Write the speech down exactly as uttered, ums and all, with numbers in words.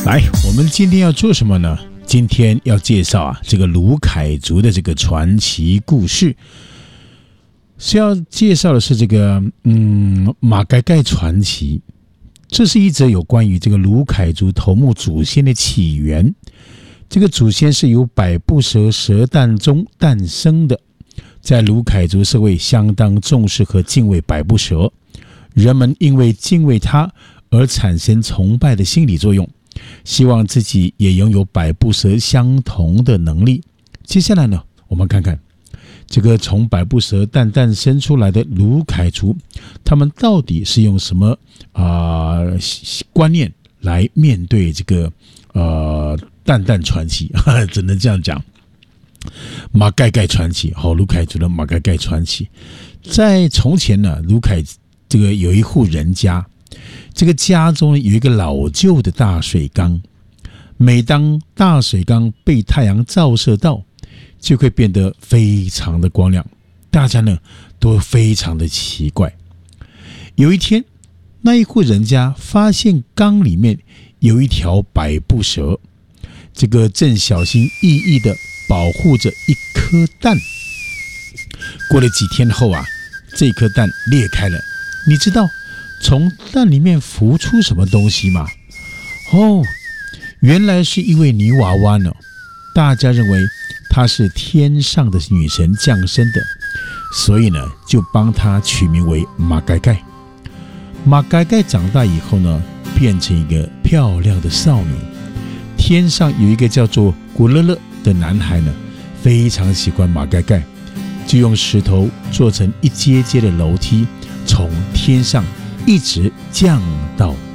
来，我们今天要做什么呢？今天要介绍啊，这个卢凯族的这个传奇故事，是要介绍的是这个嗯马盖盖传奇。这是一则有关于这个卢凯族头目祖先的起源。这个祖先是由百步蛇蛇诞中诞生的，在卢凯族社会相当重视和敬畏百步蛇，人们因为敬畏它而产生崇拜的心理作用，希望自己也拥有百步蛇相同的能力。接下来呢，我们看看这个从百步蛇诞诞生出来的卢凯族，他们到底是用什么啊、呃、观念来面对这个呃蛋蛋传奇？只能这样讲，马盖盖传奇，好，卢凯族的马盖盖传奇。在从前呢，卢凯这个有一户人家，这个家中有一个老旧的大水缸，每当大水缸被太阳照射到，就会变得非常的光亮，大家呢都非常的奇怪。有一天，那一户人家发现缸里面有一条百步蛇，这个正小心翼翼地保护着一颗蛋。过了几天后啊，这颗蛋裂开了，你知道从蛋里面浮出什么东西吗？哦，原来是一位女娃娃呢。大家认为她是天上的女神降生的，所以呢，就帮她取名为马盖盖。马盖盖长大以后呢，变成一个漂亮的少女。天上有一个叫做古乐乐的男孩呢，非常喜欢马盖盖，就用石头做成一阶阶的楼梯，从天上一直降到